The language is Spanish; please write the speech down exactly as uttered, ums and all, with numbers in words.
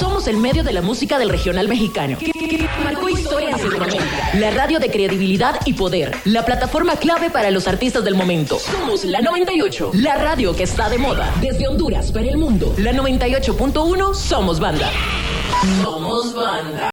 Somos el medio de la música del regional mexicano, que, que, que marcó historia en Centroamérica. La radio de credibilidad y poder. La plataforma clave para los artistas del momento. Somos la noventa y ocho, la radio que está de moda. Desde Honduras para el mundo. La noventa y ocho punto uno, somos banda. Somos banda.